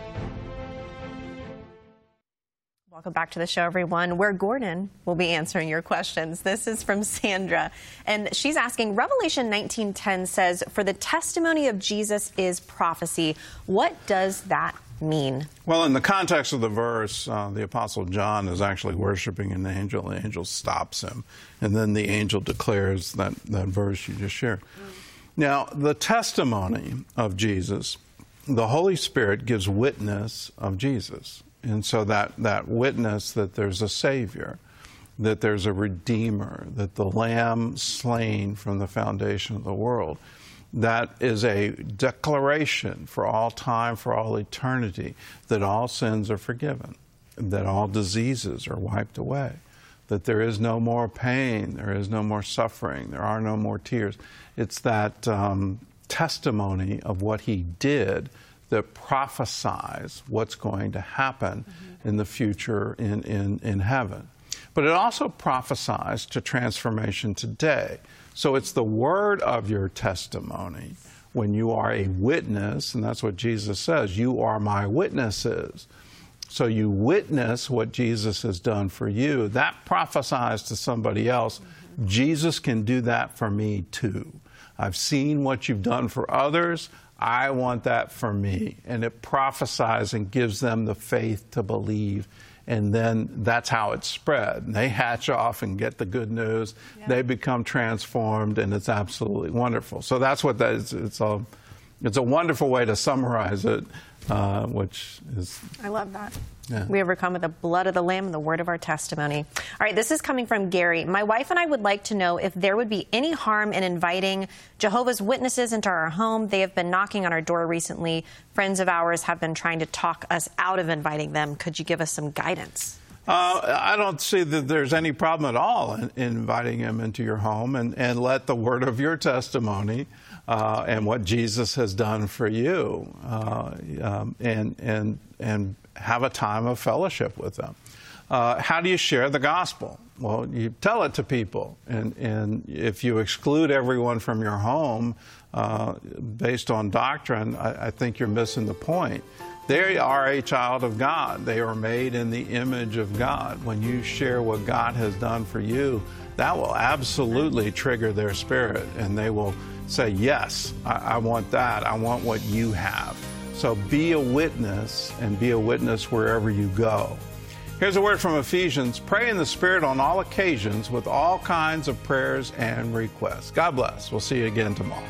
Welcome back to the show, everyone, where Gordon will be answering your questions. This is from Sandra, and she's asking, Revelation nineteen ten says, for the testimony of Jesus is prophecy. What does that mean? Well, in the context of the verse, uh, the Apostle John is actually worshiping an angel. The angel stops him, and then the angel declares that, that verse you just shared. Mm. Now, the testimony of Jesus, the Holy Spirit gives witness of Jesus. And so that, that witness that there's a Savior, that there's a Redeemer, that the Lamb slain from the foundation of the world, that is a declaration for all time, for all eternity, that all sins are forgiven, that all diseases are wiped away, that there is no more pain, there is no more suffering, there are no more tears. It's that um, testimony of what He did that prophesies what's going to happen mm-hmm. in the future in, in, in heaven. But it also prophesies to transformation today. So it's the word of your testimony when you are a witness, and that's what Jesus says, you are my witnesses. So you witness what Jesus has done for you. That prophesies to somebody else. Mm-hmm. Jesus can do that for me too. I've seen what you've done for others. I want that for me. And it prophesies and gives them the faith to believe. And then that's how it's spread. And they hatch off and get the good news. Yeah. They become transformed, and it's absolutely wonderful. So that's what that is. It's a, it's a wonderful way to summarize it, uh, which is... I love that. Yeah. We overcome with the blood of the Lamb and the word of our testimony. All right, this is coming from Gary. My wife and I would like to know if there would be any harm in inviting Jehovah's Witnesses into our home. They have been knocking on our door recently. Friends of ours have been trying to talk us out of inviting them. Could you give us some guidance? Uh, I don't see that there's any problem at all in, in inviting them into your home, and, and let the word of your testimony uh, and what Jesus has done for you uh, um, and and and have a time of fellowship with them. Uh, how do you share the gospel? Well, you tell it to people, and, and if you exclude everyone from your home uh, based on doctrine, I, I think you're missing the point. They are a child of God. They are made in the image of God. When you share what God has done for you, that will absolutely trigger their spirit, and they will say, yes, I, I want that. I want what you have. So be a witness, and be a witness wherever you go. Here's a word from Ephesians. Pray in the Spirit on all occasions with all kinds of prayers and requests. God bless. We'll see you again tomorrow.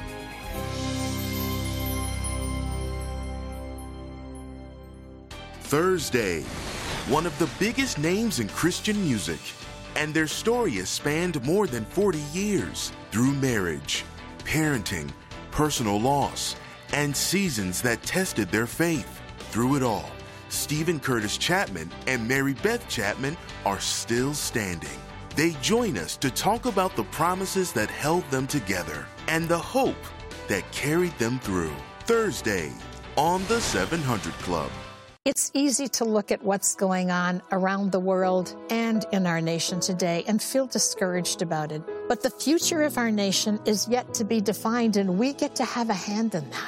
Thursday, one of the biggest names in Christian music, and their story has spanned more than forty years through marriage, parenting, personal loss, and seasons that tested their faith. Through it all, Stephen Curtis Chapman and Mary Beth Chapman are still standing. They join us to talk about the promises that held them together and the hope that carried them through. Thursday on the seven hundred Club. It's easy to look at what's going on around the world and in our nation today and feel discouraged about it. But the future of our nation is yet to be defined, and we get to have a hand in that.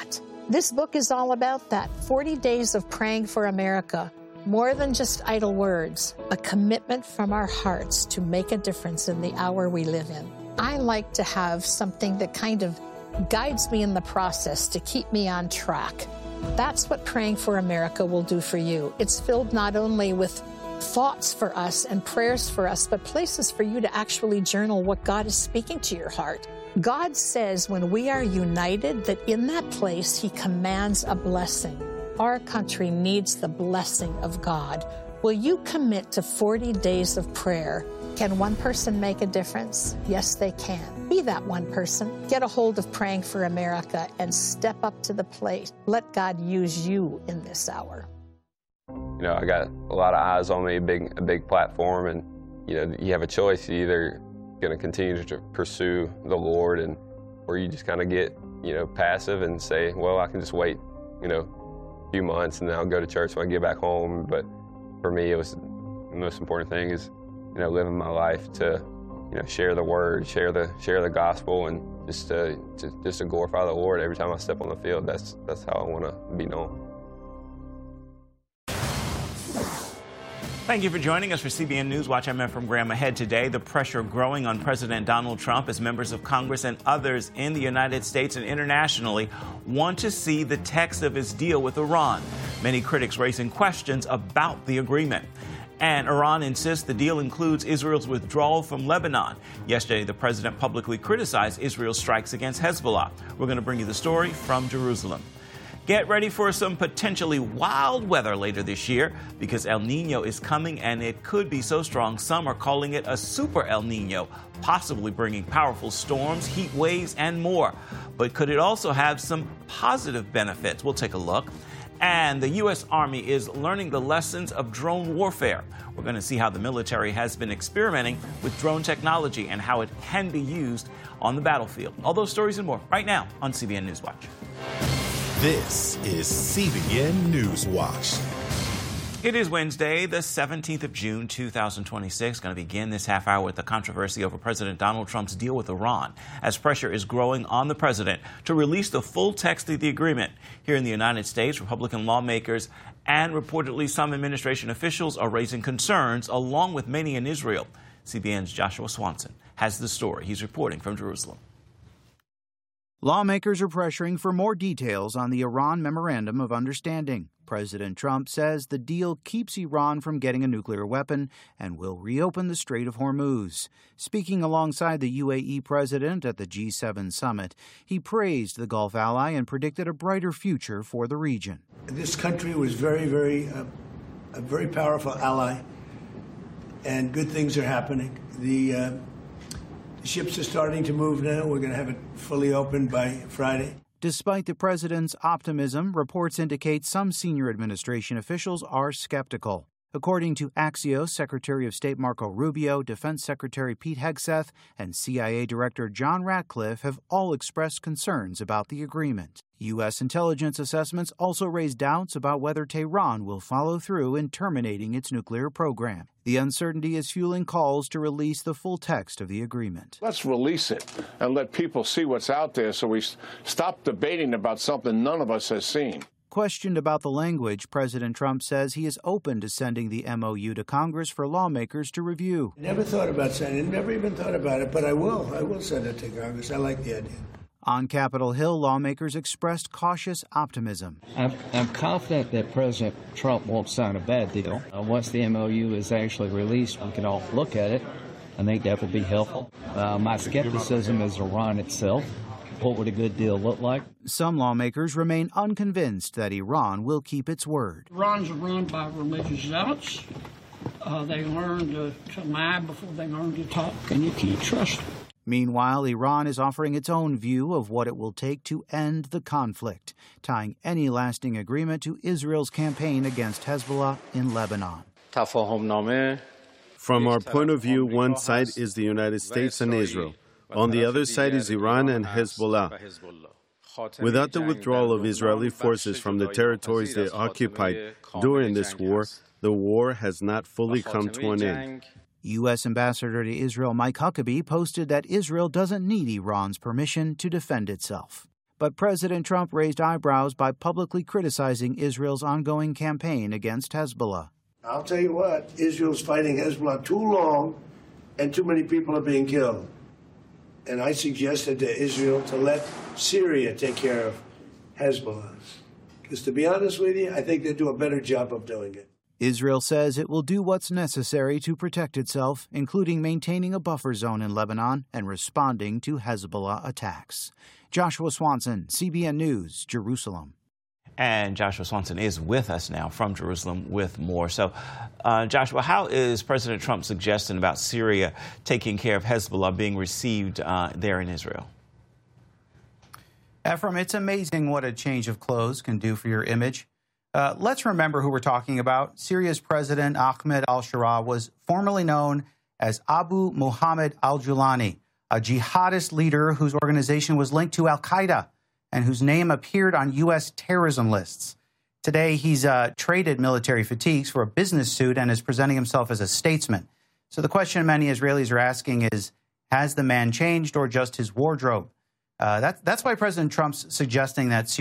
This book is all about that. forty days of praying for America. More than just idle words, a commitment from our hearts to make a difference in the hour we live in. I like to have something that kind of guides me in the process to keep me on track. That's what Praying for America will do for you. It's filled not only with thoughts for us and prayers for us, but places for you to actually journal what God is speaking to your heart. God says when we are united that in that place He commands a blessing. Our country needs the blessing of God. Will you commit to forty days of prayer? Can one person make a difference? Yes, they can. Be that one person. Get a hold of Praying for America and step up to the plate. Let God use you in this hour. You know, I got a lot of eyes on me, big, a big platform, and, you know, you have a choice. You either going to continue to pursue the Lord, and or you just kind of get, you know, passive and say, well, I can just wait, you know, a few months and then I'll go to church when I get back home. But for me, it was the most important thing is, you know, living my life to, you know, share the word, share the share the gospel, and just to, to just to glorify the Lord every time I step on the field. That's that's how I want to be known. Thank you for joining us for C B N News Watch. I'm Efrem Graham. Ahead today, the pressure growing on President Donald Trump as members of Congress and others in the United States and internationally want to see the text of his deal with Iran. Many critics raising questions about the agreement. And Iran insists the deal includes Israel's withdrawal from Lebanon. Yesterday, the president publicly criticized Israel's strikes against Hezbollah. We're going to bring you the story from Jerusalem. Get ready for some potentially wild weather later this year because El Nino is coming and it could be so strong some are calling it a super El Nino, possibly bringing powerful storms, heat waves, and more. But could it also have some positive benefits? We'll take a look. And the U S Army is learning the lessons of drone warfare. We're going to see how the military has been experimenting with drone technology and how it can be used on the battlefield. All those stories and more right now on C B N News Watch. This is C B N News Watch. It is Wednesday, the seventeenth of June, two thousand twenty-six. Going to begin this half hour with the controversy over President Donald Trump's deal with Iran, as pressure is growing on the president to release the full text of the agreement. Here in the United States, Republican lawmakers and reportedly some administration officials are raising concerns, along with many in Israel. C B N's Joshua Swanson has the story. He's reporting from Jerusalem. Lawmakers are pressuring for more details on the Iran Memorandum of Understanding. President Trump says the deal keeps Iran from getting a nuclear weapon and will reopen the Strait of Hormuz. Speaking alongside the U A E president at the G seven summit, he praised the Gulf ally and predicted a brighter future for the region. This country was very, very, uh, a very powerful ally, and good things are happening. The uh, ships are starting to move now. We're going to have it fully open by Friday. Despite the president's optimism, reports indicate some senior administration officials are skeptical. According to Axios, Secretary of State Marco Rubio, Defense Secretary Pete Hegseth, and C I A Director John Ratcliffe have all expressed concerns about the agreement. U S intelligence assessments also raise doubts about whether Tehran will follow through in terminating its nuclear program. The uncertainty is fueling calls to release the full text of the agreement. Let's release it and let people see what's out there so we stop debating about something none of us has seen. Questioned about the language, President Trump says he is open to sending the M O U to Congress for lawmakers to review. Never thought about sending it, never even thought about it, but I will. I will send it to Congress. I like the idea. On Capitol Hill, lawmakers expressed cautious optimism. I'm, I'm confident that President Trump won't sign a bad deal. Uh, once the M O U is actually released, we can all look at it. I think that would be helpful. Uh, my skepticism is Iran itself. What would a good deal look like? Some lawmakers remain unconvinced that Iran will keep its word. Iran's run by religious zealots. Uh, they learn to, to lie before they learn to talk, and you can't trust them. Meanwhile, Iran is offering its own view of what it will take to end the conflict, tying any lasting agreement to Israel's campaign against Hezbollah in Lebanon. From our point of view, one side is the United States and Israel. On the other side is Iran and Hezbollah. Without the withdrawal of Israeli forces from the territories they occupied during this war, the war has not fully come to an end. U S Ambassador to Israel Mike Huckabee posted that Israel doesn't need Iran's permission to defend itself. But President Trump raised eyebrows by publicly criticizing Israel's ongoing campaign against Hezbollah. I'll tell you what, Israel's fighting Hezbollah too long and too many people are being killed. And I suggested to Israel to let Syria take care of Hezbollah. Because to be honest with you, I think they do a better job of doing it. Israel says it will do what's necessary to protect itself, including maintaining a buffer zone in Lebanon and responding to Hezbollah attacks. Joshua Swanson, C B N News, Jerusalem. And Joshua Swanson is with us now from Jerusalem with more. So, uh, Joshua, how is President Trump's suggestion about Syria taking care of Hezbollah being received uh, there in Israel? Ephraim, it's amazing what a change of clothes can do for your image. Uh, let's remember who we're talking about. Syria's President Ahmed al-Sharaa was formerly known as Abu Muhammad al-Julani, a jihadist leader whose organization was linked to al-Qaeda and whose name appeared on U S terrorism lists. Today, he's uh, traded military fatigues for a business suit and is presenting himself as a statesman. So the question many Israelis are asking is, has the man changed or just his wardrobe? Uh, that, that's why President Trump's suggesting that